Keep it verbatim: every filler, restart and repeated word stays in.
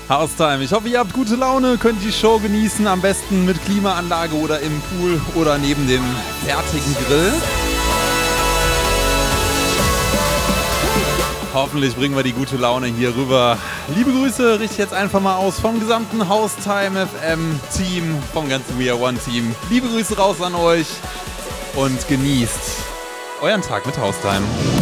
Haustime. Ich hoffe, ihr habt gute Laune, könnt die Show genießen, am besten mit Klimaanlage oder im Pool oder neben dem fertigen Grill. Hoffentlich bringen wir die gute Laune hier rüber. Liebe Grüße richte ich jetzt einfach mal aus vom gesamten Haustime F M Team, vom ganzen We Are One Team. Liebe Grüße raus an euch und genießt euren Tag mit Haustime.